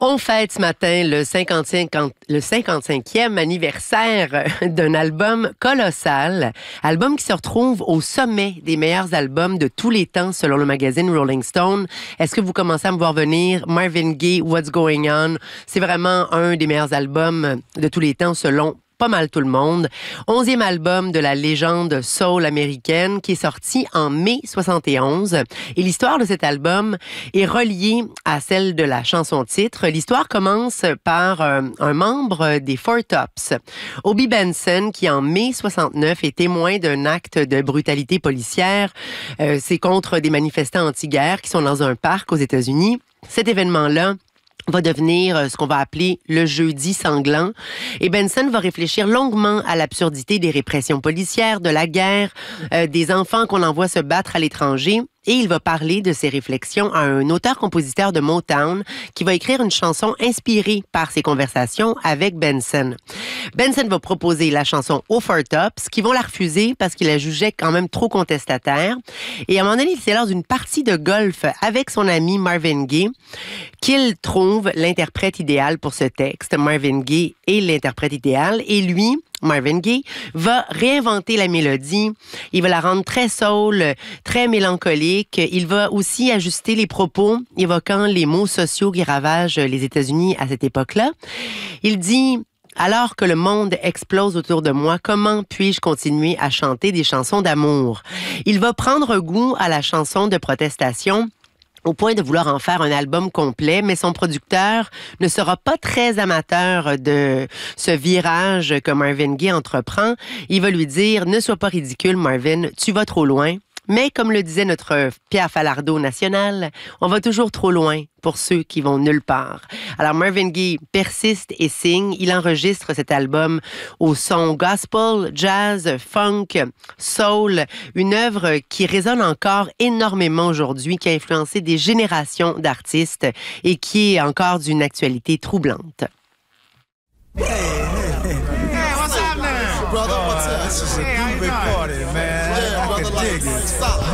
On fête ce matin le 55e anniversaire d'un album colossal. Album qui se retrouve au sommet des meilleurs albums de tous les temps selon le magazine Rolling Stone. Est-ce que vous commencez à me voir venir? Marvin Gaye, What's Going On? C'est vraiment un des meilleurs albums de tous les temps selon pas mal tout le monde. 11e album de la légende soul américaine qui est sorti en mai 71. Et l'histoire de cet album est reliée à celle de la chanson-titre. L'histoire commence par un membre des Four Tops, Obie Benson, qui en mai 69 est témoin d'un acte de brutalité policière. C'est contre des manifestants anti-guerre qui sont dans un parc aux États-Unis. Cet événement-là va devenir ce qu'on va appeler le jeudi sanglant. Et Benson va réfléchir longuement à l'absurdité des répressions policières, de la guerre, des enfants qu'on envoie se battre à l'étranger. Et il va parler de ses réflexions à un auteur-compositeur de Motown qui va écrire une chanson inspirée par ses conversations avec Benson. Benson va proposer la chanson aux Four Tops, qui vont la refuser parce qu'il la jugeait quand même trop contestataire. Et à un moment donné, c'est lors d'une partie de golf avec son ami Marvin Gaye qu'il trouve l'interprète idéal pour ce texte. Marvin Gaye est l'interprète idéal et lui, Marvin Gaye, va réinventer la mélodie. Il va la rendre très soul, très mélancolique. Il va aussi ajuster les propos, évoquant les maux sociaux qui ravagent les États-Unis à cette époque-là. Il dit: alors que le monde explose autour de moi, comment puis-je continuer à chanter des chansons d'amour? Il va prendre goût à la chanson de protestation, au point de vouloir en faire un album complet, mais son producteur ne sera pas très amateur de ce virage que Marvin Gaye entreprend. Il va lui dire: ne sois pas ridicule, Marvin, tu vas trop loin. Mais comme le disait notre Pierre Falardeau national, on va toujours trop loin pour ceux qui vont nulle part. Alors Marvin Gaye persiste et signe. Il enregistre cet album au son gospel, jazz, funk, soul, une œuvre qui résonne encore énormément aujourd'hui, qui a influencé des générations d'artistes et qui est encore d'une actualité troublante. Hey, what's happening? Brother, what's up? This is a big party, man. I can dig it.